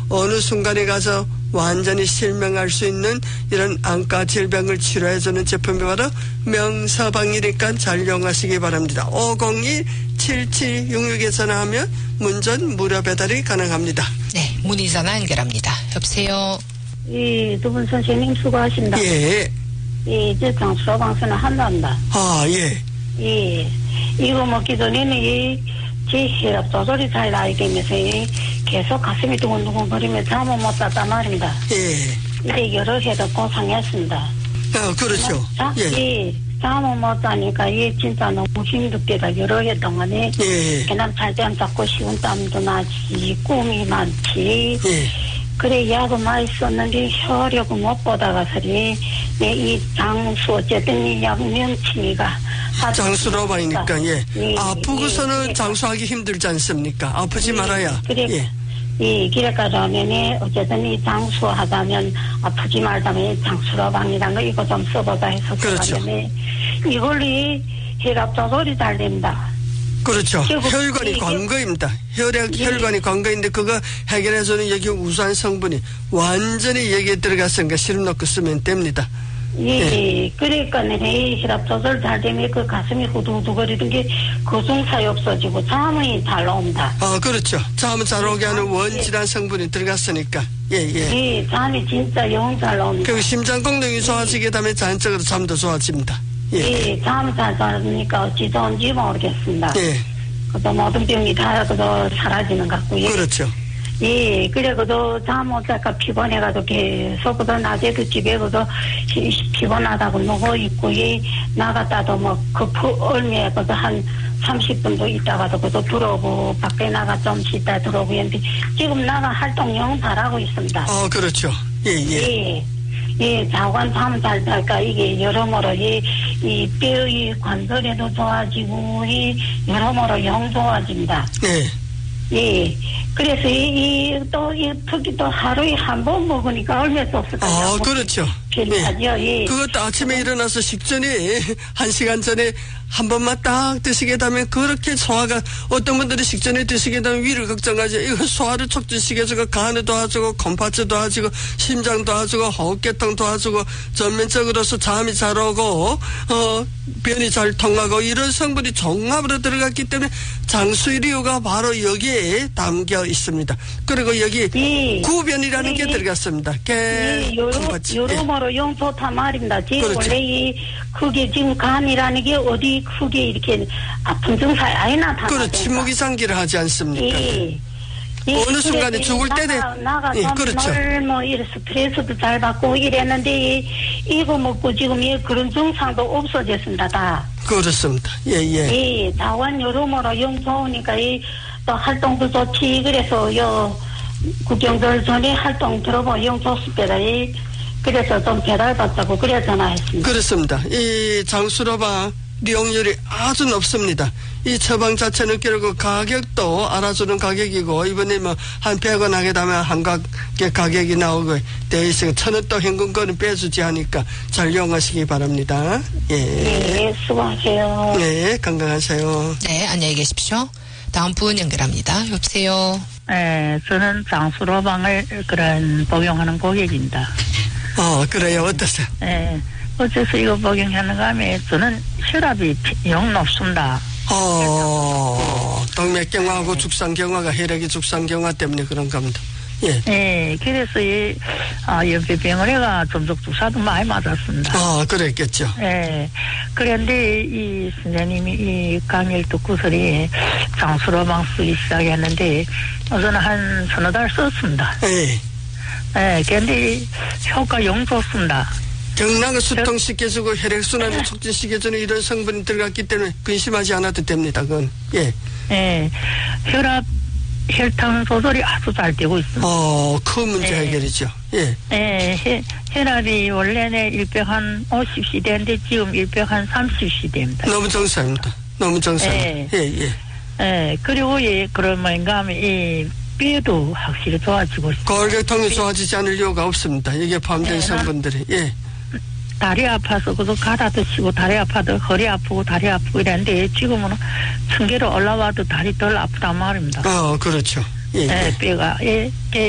어느 순간에 가서 완전히 실명할 수 있는 이런 안과 질병을 치료해주는 제품이 바로 명사방이니까 잘 이용하시기 바랍니다. 502-7766에 전화하면 문전 무료 배달이 가능합니다. 네, 문의 전화 연결합니다. 여보세요. 예, 두 분 선생님 수고하신다. 예. 예, 저 장수로방서는 한답니다. 아, 예. 예, 이거 먹기 전에는 제 혈압 조절이 잘 나게 되면서 계속 가슴이 두근두근거리며 잠을 못 잤단 말입니다. 예. 이래 여러 해도 고생했습니다. 그렇죠. 예. 잠을 못 자니까 진짜 너무 힘들게다. 여러 해 동안에 그냥 잘 때면 자꾸 식은땀도 나지, 꿈이 많지. 예. 그래 약을 많이 썼는데 혈압을 못 보다가 서리 이 장수 어쨌든 이 약 명칭이가 장수로방이니까 예. 아프고서는 장수하기 힘들지 않습니까? 아프지 말아야. 그래. 예, 그래가지고 어쨌든 이 장수하다면 아프지 말다면 장수로방이라는 거 이거 좀 써보자 해서 그렇죠. 이걸로 혈압 조절이 잘 된다. 그렇죠. 혈관이 관거입니다. 혈관이 관거인데 그거 해결해주는 여기 우수한 성분이 완전히 여기에 들어갔으니까 시름 넣고 쓰면 됩니다. 예. 그러니까 혈압 조절 잘 되면 그 가슴이 후두두거리던 게 고중사이 없어지고 잠이 잘 나옵니다. 그렇죠. 잠을 잘 오게 하는 원질환 성분이 들어갔으니까. 예. 잠이 진짜 영 잘 나옵니다. 그리고 심장功能이 좋아지게 되면 자연적으로 잠도 좋아집니다. 예, 잠 잘 자니까 어찌 좋은지 모르겠습니다. 예. 그래도 모든 병이 다 그도 사라지는 것 같고요. 그렇죠. 예, 그래 그도 잠 못 자니까 피곤해가지고 계속 그도 낮에도 집에 그도 피곤하다고 누워 있고 나갔다도 뭐 얼마에 그도 한 30분도 있다가도 그도 들어오고 밖에 나가 좀 쉬다 들어오고 했는데 지금 나가 활동 영 잘하고 있습니다. 그렇죠. 예. 예, 자관 잠 잘 잘까 이게 여러모로 이 뼈의 관절에도 좋아지고 여러모로 영 좋아집니다. 예. 그래서 특히 또 하루에 한 번 먹으니까 얼마나 좋을까요? 그렇죠. 예. 그것도 아침에 일어나서 식전에 1시간 전에 한 번만 딱 드시게 되면 그렇게 소화가 어떤 분들이 식전에 드시게 되면 위를 걱정하죠. 이거 소화를 촉진시켜 주고 간을 도와주고 곰파츠 도와주고 심장 도와주고 호흡계통 도와주고 전면적으로서 잠이 잘 오고 변이 잘 통하고 이런 성분이 종합으로 들어갔기 때문에 장수일이유가 바로 여기에 담겨 있습니다. 그리고 여기 구변이라는 게 들어갔습니다. 곰파츠. 여러모로 영 좋단 말입니다. 그렇죠. 원래 그게 지금 간이라는 게 어디 크게 이렇게 아픈 증상이 아예 나타나요. 침묵이상기를 하지 않습니까? 어느 순간에 죽을 때는 그렇죠. 뭐 이래 스트레스도 잘 받고 이랬는데 이거 먹고 지금 그런 증상도 없어졌습니다. 다. 그렇습니다. 예. 자원 여러모로 영 좋으니까 또 활동도 좋지. 그래서 구경들 전에 활동 들어보면 영 좋습니다. 그래서 좀 배달받자고 그래 전화했습니다. 그렇습니다. 이 장수로방 이용률이 아주 높습니다. 이 처방 자체는 결국 가격도 알아주는 가격이고 이번에 뭐 한 100원 하게 되면 한가게 가격이 나오고 되어 있으니까 1,000원 또 현금권은 빼주지 하니까 잘 이용하시기 바랍니다. 예, 수고하세요. 네, 건강하세요. 네, 안녕히 계십시오. 다음 분 연결합니다. 여보세요. 네, 저는 장수로방을 복용하는 고객입니다. 그래요. 어떠세요? 네. 어째서 이거 복용하는가 하면 저는 혈압이 영 높습니다. 동맥경화하고 죽상경화가 혈액의 죽상경화 때문에 그런 겁니다. 예. 네, 그래서 연배병원에가 점적 주사도 많이 맞았습니다. 그랬겠죠. 네. 그런데 이 선생님이 이 강의를 듣고서리 장수로방 쓰기 시작했는데 저는 한 서너 달 썼습니다. 네, 그런데 효과 영 좋습니다. 경락을 수통시켜주고 혈액순환을 촉진시켜주는 이런 성분이 들어갔기 때문에 근심하지 않아도 됩니다. 그건 혈당 조절이 아주 잘 되고 있습니다. 큰 문제 해결이죠. 혈압이 원래는 100 한 50cd인데 지금 100 한 30cd입니다. 너무 정상입니다. 너무 정상입니다. 그리고 그러면가 하면 뼈도 확실히 좋아지고 있습니다. 골격통이 좋아지지 않을 이유가 없습니다. 이게 포함된 성분들이. 다리 아파서 그도 가라도 치고 다리 아파도 허리 아프고 다리 아프고 이랬는데 지금은 층계로 올라와도 다리 덜 아프단 말입니다. 그렇죠. 뼈가